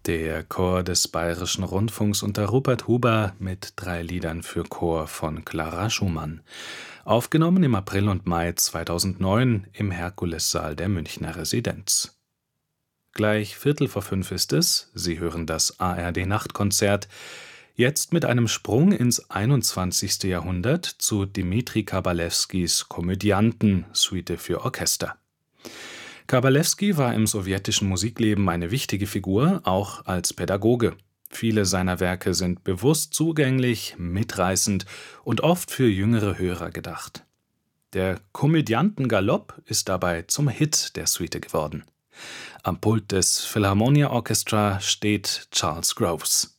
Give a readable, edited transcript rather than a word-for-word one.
Der Chor des Bayerischen Rundfunks unter Rupert Huber mit 3 Liedern für Chor von Clara Schumann. Aufgenommen im April und Mai 2009 im Herkulessaal der Münchner Residenz. Gleich 4:45 ist es. Sie hören das ARD-Nachtkonzert. Jetzt mit einem Sprung ins 21. Jahrhundert zu Dmitri Kabalewskis Komödianten, Suite für Orchester. Kabalewski war im sowjetischen Musikleben eine wichtige Figur, auch als Pädagoge. Viele seiner Werke sind bewusst zugänglich, mitreißend und oft für jüngere Hörer gedacht. Der Komödiantengalopp ist dabei zum Hit der Suite geworden. Am Pult des Philharmonia Orchestra steht Charles Groves.